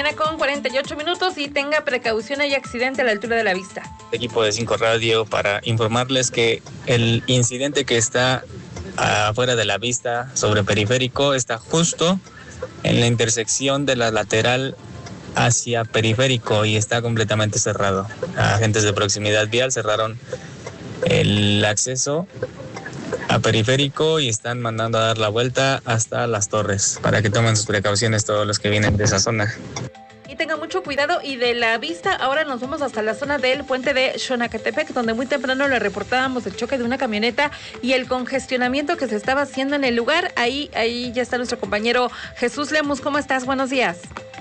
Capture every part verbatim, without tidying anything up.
mañana con cuarenta y ocho minutos y tenga precaución, hay accidente a la altura de la Vista. Equipo de cinco Radio para informarles que el incidente que está afuera de la Vista sobre Periférico está justo en la intersección de la lateral hacia Periférico y está completamente cerrado. Agentes de proximidad vial cerraron el acceso a Periférico y están mandando a dar la vuelta hasta Las Torres para que tomen sus precauciones todos los que vienen de esa zona. Y tengan mucho cuidado. Y de la Vista ahora nos vamos hasta la zona del puente de Xonacatepec, donde muy temprano le reportábamos el choque de una camioneta y el congestionamiento que se estaba haciendo en el lugar. Ahí, ahí ya está nuestro compañero Jesús Lemus. ¿Cómo estás? Buenos días.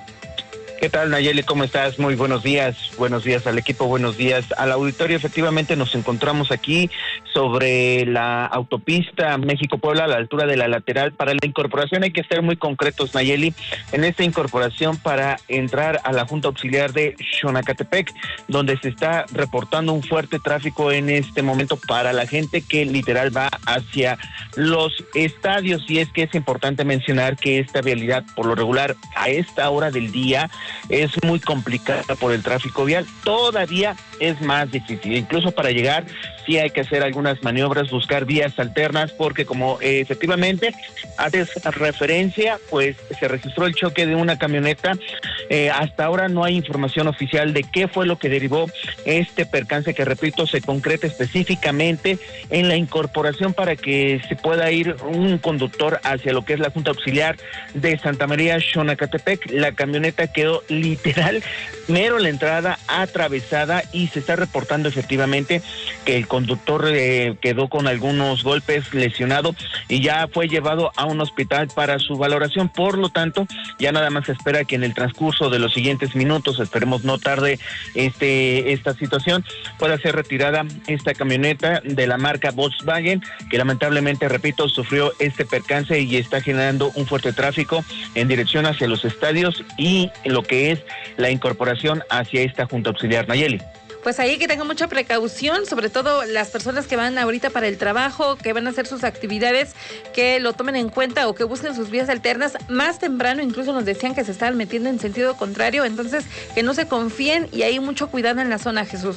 ¿Qué tal, Nayeli? ¿Cómo estás? Muy buenos días. Buenos días al equipo, buenos días al auditorio. Efectivamente, nos encontramos aquí sobre la autopista México-Puebla a la altura de la lateral. Para la incorporación hay que ser muy concretos, Nayeli. En esta incorporación para entrar a la Junta Auxiliar de Xonacatepec, donde se está reportando un fuerte tráfico en este momento para la gente que literal va hacia los estadios. Y es que es importante mencionar que esta vialidad, por lo regular, a esta hora del día, es muy complicada por el tráfico vial. Todavía es más difícil, incluso para llegar sí hay que hacer algunas maniobras, buscar vías alternas, porque como eh, efectivamente haces referencia, pues se registró el choque de una camioneta. Eh, hasta ahora no hay información oficial de qué fue lo que derivó este percance, que repito, se concreta específicamente en la incorporación para que se pueda ir un conductor hacia lo que es la Junta Auxiliar de Santa María Xonacatepec. La camioneta quedó literal mero la entrada atravesada y se está reportando efectivamente que el conductor eh, quedó con algunos golpes, lesionado, y ya fue llevado a un hospital para su valoración. Por lo tanto, ya nada más se espera que en el transcurso de los siguientes minutos, esperemos no tarde este esta situación, pueda ser retirada esta camioneta de la marca Volkswagen, que lamentablemente, repito, sufrió este percance y está generando un fuerte tráfico en dirección hacia los estadios y lo que es la incorporación hacia esta Junta Auxiliar. Nayeli. Pues ahí que tengan mucha precaución, sobre todo las personas que van ahorita para el trabajo, que van a hacer sus actividades, que lo tomen en cuenta o que busquen sus vías alternas. Más temprano incluso nos decían que se estaban metiendo en sentido contrario, entonces que no se confíen y hay mucho cuidado en la zona, Jesús.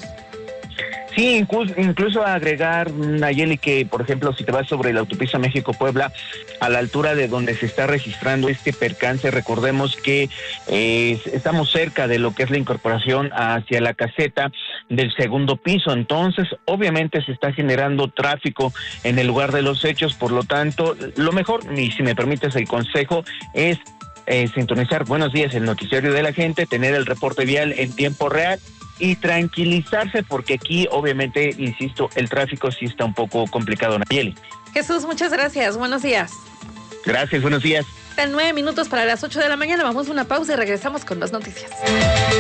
Sí, incluso, incluso agregar, Nayeli, que por ejemplo si te vas sobre la autopista México-Puebla a la altura de donde se está registrando este percance, recordemos que eh, estamos cerca de lo que es la incorporación hacia la caseta del segundo piso, entonces obviamente se está generando tráfico en el lugar de los hechos. Por lo tanto, lo mejor, y si me permites el consejo, es eh, sintonizar Buenos Días, el noticiario de la gente, tener el reporte vial en tiempo real y tranquilizarse, porque aquí obviamente, insisto, el tráfico sí está un poco complicado, Nayeli. Jesús, muchas gracias, buenos días. Gracias, buenos días. Están nueve minutos para las ocho de la mañana, vamos a una pausa y regresamos con las noticias.